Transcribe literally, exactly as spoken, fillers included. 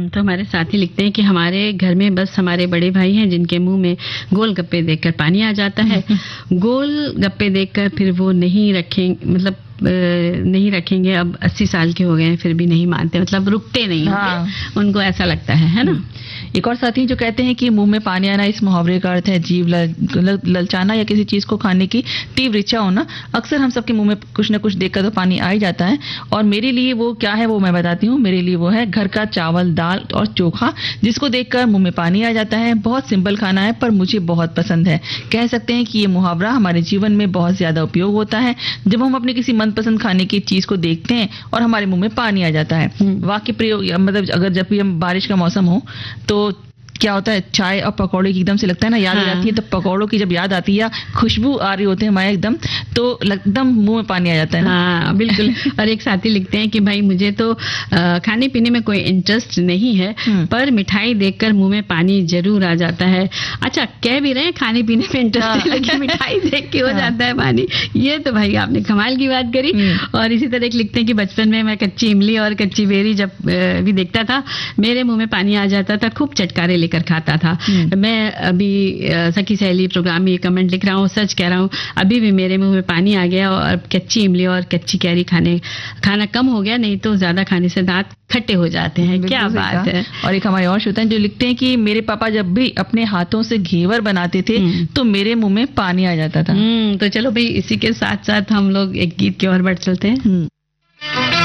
तो हमारे साथी लिखते हैं कि हमारे घर में बस हमारे बड़े भाई हैं जिनके मुंह में गोलगप्पे देखकर पानी आ जाता है। गोलगप्पे देखकर फिर वो नहीं रखेंगे, मतलब नहीं रखेंगे। अब अस्सी साल के हो गए हैं फिर भी नहीं मानते, मतलब रुकते नहीं। हाँ। उनको ऐसा लगता है है ना। एक और साथी जो कहते हैं कि मुंह में पानी आना, इस मुहावरे का अर्थ है जीव लल, ललचाना या किसी चीज को खाने की तीव्र इच्छा होना। अक्सर हम सबके मुंह में कुछ न कुछ देखकर तो पानी आ ही जाता है, और मेरे लिए वो क्या है वो मैं बताती हूँ। मेरे लिए वो है घर का चावल, दाल और चोखा, जिसको देखकर मुंह में पानी आ जाता है। बहुत सिंपल खाना है पर मुझे बहुत पसंद है। कह सकते हैं कि ये मुहावरा हमारे जीवन में बहुत ज्यादा उपयोग होता है जब हम अपने किसी मनपसंद खाने की चीज को देखते हैं और हमारे मुंह में पानी आ जाता है। वाक्य प्रयोग, मतलब अगर जब भी हम बारिश का मौसम हो तो क्या होता है, चाय और पकौड़े की एकदम से लगता है ना याद आ जाती है। तो पकौड़ों की जब याद आती है या खुशबू आ रही होती है हमारे एकदम, तो एकदम मुंह में पानी आ जाता है ना। हाँ बिल्कुल। और एक साथी लिखते हैं कि भाई मुझे तो आ, खाने पीने में कोई इंटरेस्ट नहीं है पर मिठाई देखकर मुंह में पानी जरूर आ जाता है। अच्छा, कह भी रहे खाने पीने में इंटरेस्ट नहीं, लेकिन मिठाई देख के हो जाता है पानी। ये तो भाई आपने कमाल की बात करी। और इसी तरह एक लिखते हैं कि बचपन में मैं कच्ची इमली और कच्ची बेरी जब भी देखता था मेरे मुंह में पानी आ जाता था, खूब चटकारे कर खाता था। मैं अभी सखी सहेली प्रोग्राम में कमेंट लिख रहा हूँ, सच कह रहा हूँ, अभी भी मेरे मुंह में पानी आ गया। और कच्ची इमली और कच्ची कैरी खाने खाना कम हो गया, नहीं तो ज्यादा खाने से दांत खट्टे हो जाते हैं। क्या बात है। और एक हमारे और श्रोता हैं जो लिखते हैं कि मेरे पापा जब भी अपने हाथों से घेवर बनाते थे तो मेरे मुंह में पानी आ जाता था। तो चलो भाई, इसी के साथ साथ हम लोग एक गीत की ओर बढ़ चलते हैं।